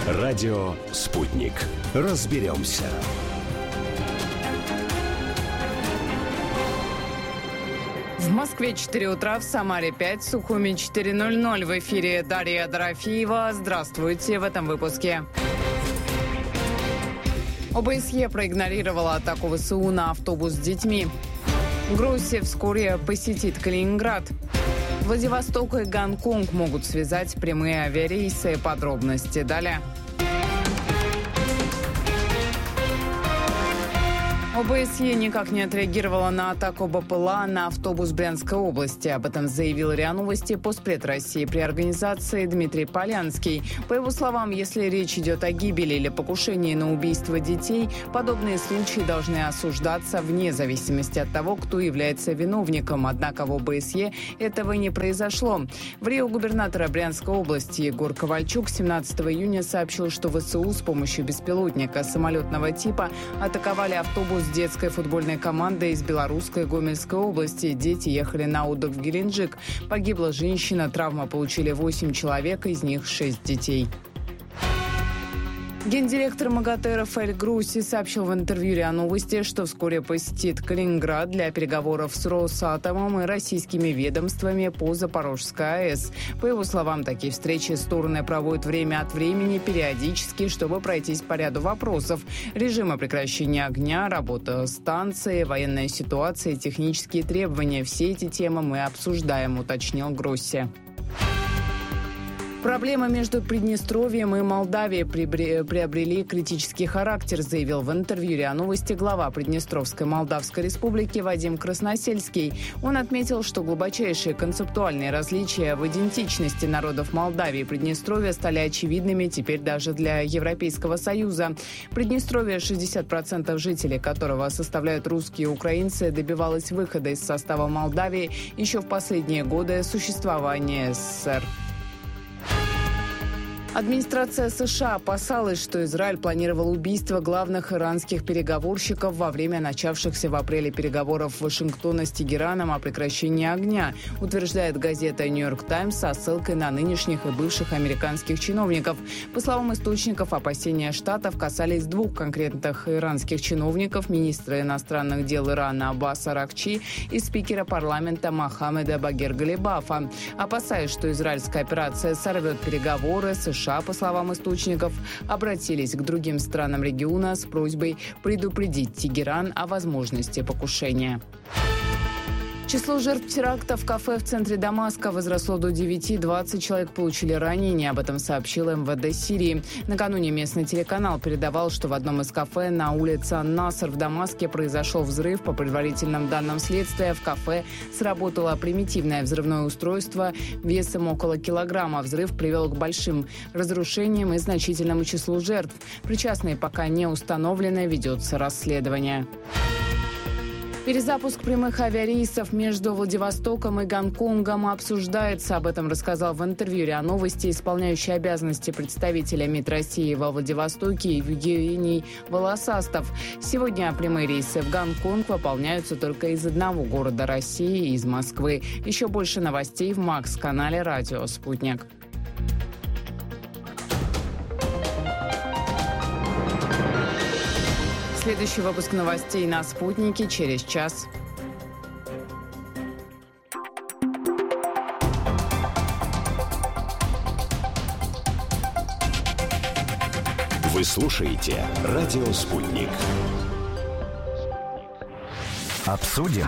Радио «Спутник». Разберемся. В Москве 4 утра, в Самаре 5, в Сухуми 4:00. В эфире Дарья Дорофеева. Здравствуйте в этом выпуске. ОБСЕ проигнорировала атаку ВСУ на автобус с детьми. Гроссия вскоре посетит Калининград. Владивосток и Гонконг могут связать прямые авиарейсы. Подробности далее. ОБСЕ никак не отреагировала на атаку БПЛА на автобус Брянской области. Об этом заявил РИА Новости постпред России при организации Дмитрий Полянский. По его словам, если речь идет о гибели или покушении на убийство детей, подобные случаи должны осуждаться вне зависимости от того, кто является виновником. Однако в ОБСЕ этого не произошло. В РИО губернатора Брянской области Егор Ковальчук 17 июня сообщил, что ВСУ с помощью беспилотника самолетного типа атаковали автобус с детской футбольной командой из Белорусской Гомельской области. Дети ехали на отдых в Геленджик. Погибла женщина, травмы получили 8 человек, из них 6 детей. Гендиректор МАГАТЭ Рафаэль Гросси сообщил в интервью РИА Новости, что вскоре посетит Калининград для переговоров с Росатомом и российскими ведомствами по Запорожской АЭС. По его словам, такие встречи стороны проводят время от времени, периодически, чтобы пройтись по ряду вопросов. Режима прекращения огня, работа станции, военная ситуация, технические требования. Все эти темы мы обсуждаем, уточнил Гросси. Проблемы между Приднестровьем и Молдавией приобрели критический характер, заявил в интервью РИА Новости глава Приднестровской Молдавской Республики Вадим Красносельский. Он отметил, что глубочайшие концептуальные различия в идентичности народов Молдавии и Приднестровья стали очевидными теперь даже для Европейского Союза. Приднестровье, 60% жителей которого составляют русские и украинцы, добивалось выхода из состава Молдавии еще в последние годы существования СССР. Администрация США опасалась, что Израиль планировал убийство главных иранских переговорщиков во время начавшихся в апреле переговоров Вашингтона с Тегераном о прекращении огня, утверждает газета «Нью-Йорк Таймс» со ссылкой на нынешних и бывших американских чиновников. По словам источников, опасения Штатов касались двух конкретных иранских чиновников: министра иностранных дел Ирана Аббаса Аракчи и спикера парламента Мохаммеда Багир Галибафа. Опасаясь, что израильская операция сорвет переговоры, США, по словам источников, обратились к другим странам региона с просьбой предупредить Тегеран о возможности покушения. Число жертв теракта в кафе в центре Дамаска возросло до 9. 20 человек получили ранения. Об этом сообщил МВД Сирии. Накануне местный телеканал передавал, что в одном из кафе на улице Ан-Наср в Дамаске произошел взрыв. По предварительным данным следствия, в кафе сработало примитивное взрывное устройство весом около килограмма. Взрыв привел к большим разрушениям и значительному числу жертв. Причастные пока не установлены, ведется расследование. Перезапуск прямых авиарейсов между Владивостоком и Гонконгом обсуждается. Об этом рассказал в интервью РИА Новости исполняющий обязанности представителя МИД России во Владивостоке Евгений Волосастов. Сегодня прямые рейсы в Гонконг выполняются только из одного города России, из Москвы. Еще больше новостей в МАКС-канале «Радио Спутник». Следующий выпуск новостей на «Спутнике» через час. Вы слушаете «Радио Спутник». Обсудим.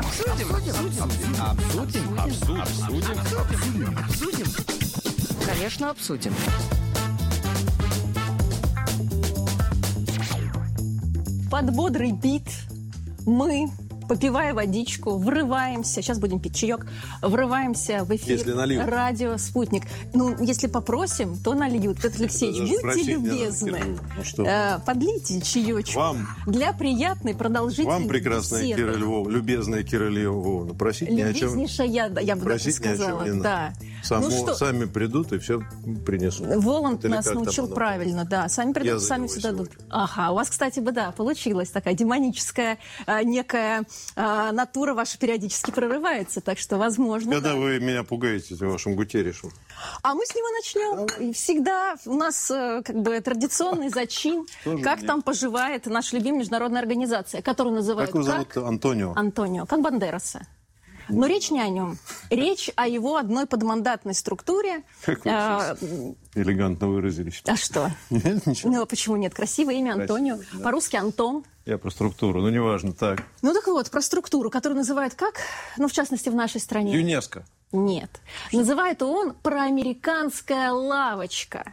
Конечно, обсудим. Под бодрый бит мы, попивая водичку, врываемся, сейчас будем пить чаек, врываемся в эфир «Радио Спутник». Ну, если попросим, то нальют. Петр Алексеевич, будьте любезны, подлейте чаечку. Вам, для приятной, продолжительной вам, прекрасная беседы. Кира Львовна, любезная Кира Львовна, просить ни о чем. Любезнейшая, я бы даже сказала. Да. Сами придут и все принесут. Воланд нас научил правильно, да. Сами придут, сами все дадут. Ага, у вас, кстати, получилась такая демоническая некая натура ваша периодически прорывается, так что возможно. Когда вы меня пугаете этим вашим Гутерришем? А мы с него начнем. И всегда у нас традиционный зачин. Как там поживает наша любимая международная организация, которую называют... Как его зовут? Антонио. Антонио, как Бандераса. Но речь не о нем. Речь о его одной подмандатной структуре. Как вы сейчас элегантно выразились. А что? Нет, ничего. Ну, почему нет? Красивое имя Антонио. Да. По-русски Антон. Я про структуру, но неважно, так. Ну, так вот, про структуру, которую называют как? Ну, в частности, в нашей стране. ЮНЕСКО. Нет. Называет он проамериканская лавочка.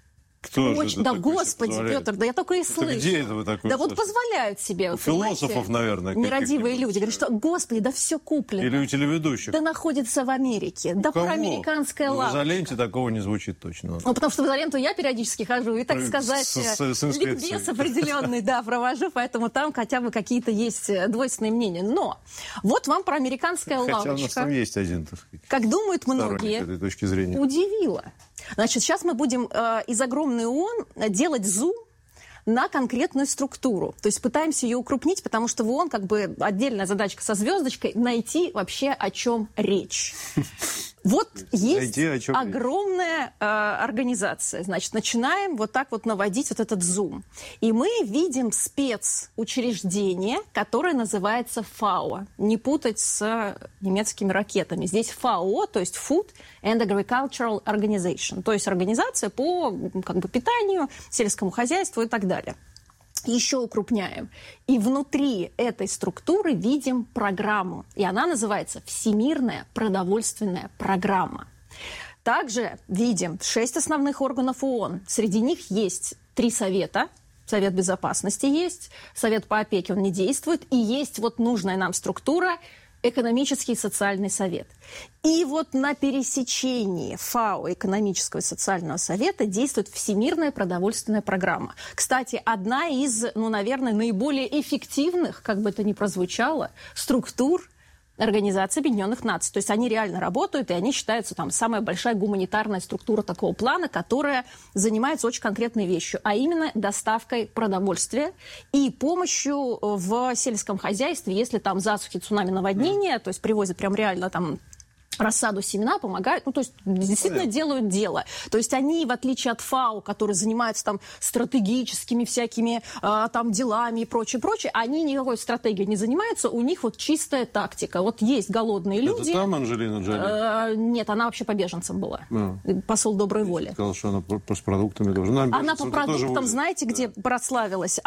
Кто же это да, такой Господи, Петр, да я только и слышу. Где это вы такое? Да вот позволяют себе. Философов, наверное. Нерадивые люди говорят, что, Господи, да все куплено. Или у телеведущих. Да находится в Америке. Да проамериканская лавочка. В изоленте такого не звучит точно. Ну, потому что в изоленту я периодически хожу и, так сказать, ликбез определенный, да, провожу, поэтому там хотя бы какие-то есть двойственные мнения. Но вот вам проамериканская лавочка. Хотя у нас там есть один, так сказать, как думают многие, этой точки зрения. Удивила. Значит, сейчас мы будем из огромной ООН делать зум на конкретную структуру. То есть пытаемся ее укрупнить, потому что в ООН отдельная задачка со звездочкой найти вообще, о чем речь. Вот есть огромная организация. Значит, начинаем вот так вот наводить вот этот зум. И мы видим спецучреждение, которое называется ФАО. Не путать с немецкими ракетами. Здесь ФАО, то есть Food and Agricultural Organization. То есть организация по питанию, сельскому хозяйству и так далее. Еще укрупняем. И внутри этой структуры видим программу. И она называется «Всемирная продовольственная программа». Также видим 6 основных органов ООН. Среди них есть 3 совета. Совет безопасности есть, Совет по опеке, он не действует. И есть вот нужная нам структура – Экономический и социальный совет. И вот на пересечении ФАО, Экономического и социального совета, действует Всемирная продовольственная программа. Кстати, одна из, наверное, наиболее эффективных, как бы это ни прозвучало, структур Организации Объединенных Наций. То есть они реально работают, и они считаются там самая большая гуманитарная структура такого плана, которая занимается очень конкретной вещью, а именно доставкой продовольствия и помощью в сельском хозяйстве, если там засухи, цунами, наводнения, то есть привозят прям реально там рассаду, семена, помогают, то есть действительно делают дело. То есть они, в отличие от ФАО, которые занимаются там стратегическими всякими там делами и прочее, они никакой стратегией не занимаются, у них вот чистая тактика. Вот есть голодные люди. Это там Анджелина Джоли? Нет, она вообще по беженцам была. Посол доброй воли. Сказала, что она с продуктами должна. Она по продуктам, знаете, где прославилась?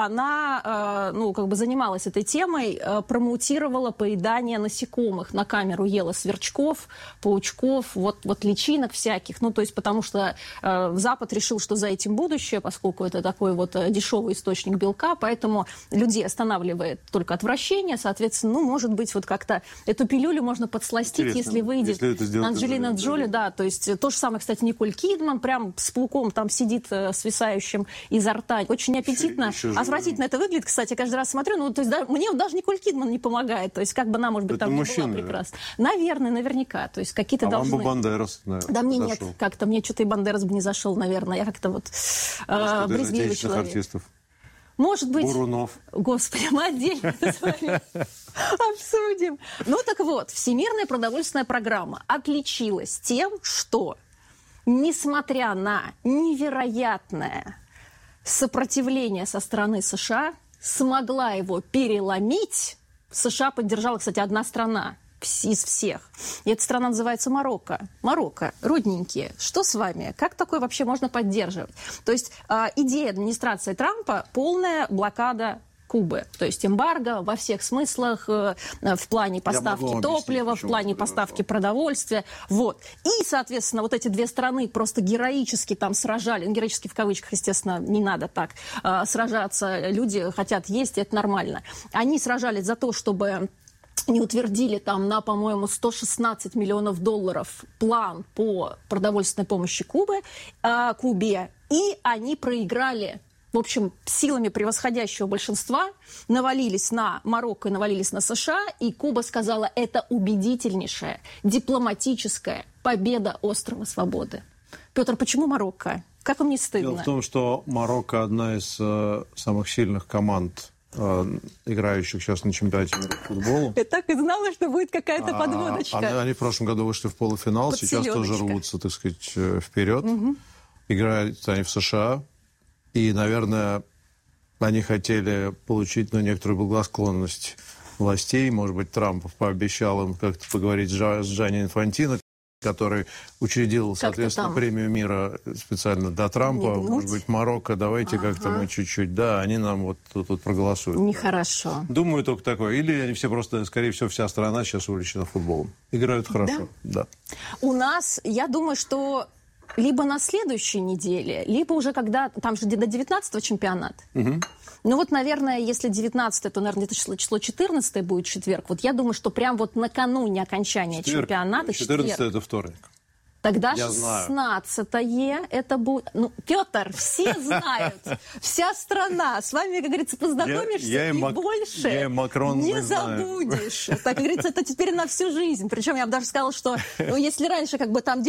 Она, занималась этой темой, промоутировала поедание насекомых. На камеру ела сверчков, паучков, вот личинок всяких. То есть потому что Запад решил, что за этим будущее, поскольку это такой вот дешевый источник белка, поэтому людей останавливает только отвращение. Соответственно, может быть, вот как-то эту пилюлю можно подсластить, интересно, если выйдет Анджелина Джоли. Да, то есть то же самое, кстати, Николь Кидман, прям с пауком там сидит свисающим изо рта. Очень аппетитно. Отвратительно это выглядит, кстати, каждый раз смотрю. То есть мне даже Николь Кидман не помогает. То есть как бы она, может быть, это там мужчина, не была прекрасна. Наверное, наверняка. То есть какие-то должны... вам бы Бандерас, наверное, да, мне зашел. Нет, как-то мне что-то и Бандерас бы не зашел, наверное. Я как-то вот брезгливый человек. Артистов. Может быть... Бурунов. Господи, мы отдельно это с вами обсудим. Так вот, Всемирная продовольственная программа отличилась тем, что, несмотря на невероятное сопротивление со стороны США, смогла его переломить. США поддержала, кстати, одна страна из всех. И эта страна называется Марокко. Марокко, родненькие, что с вами? Как такое вообще можно поддерживать? То есть идея администрации Трампа – полная блокада Кубы. То есть эмбарго во всех смыслах, в плане поставки топлива, в плане поставки продовольствия. Вот. И, соответственно, вот эти две страны просто героически там сражали, героически в кавычках, естественно, не надо так сражаться, люди хотят есть, это нормально. Они сражались за то, чтобы не утвердили там на, по-моему, $116 миллионов план по продовольственной помощи Кубе, и они проиграли. В общем, силами превосходящего большинства навалились на Марокко и навалились на США, и Куба сказала, это убедительнейшая дипломатическая победа острова Свободы. Петр, почему Марокко? Как вам не стыдно? Дело в том, что Марокко одна из самых сильных команд, играющих сейчас на чемпионате мира по футболу. Я так и знала, что будет какая-то подводочка. Они в прошлом году вышли в полуфинал, сейчас тоже рвутся, так сказать, вперед. Играют они в США. И, наверное, они хотели получить некоторую благосклонность властей. Может быть, Трамп пообещал им как-то поговорить с Джанни Инфантино, который учредил, соответственно, премию мира специально для Трампа. Может быть, Марокко, давайте как-то мы чуть-чуть... Да, они нам вот тут проголосуют. Нехорошо. Думаю, только такое. Или они все просто, скорее всего, вся страна сейчас увлечена футболом. Играют хорошо. Да. У нас, я думаю, что либо на следующей неделе, либо уже когда... Там же до 19-го чемпионат. Ну вот, наверное, если 19-е, то, наверное, это число 14 будет четверг. Вот я думаю, что прям вот накануне окончания чемпионата... 14-е это вторник. Тогда 16-е это будет... Ну, Петр, все знают, вся страна. С вами, как говорится, познакомишься и больше не забудешь. Так, как говорится, это теперь на всю жизнь. Причем я бы даже сказала, что если раньше как бы там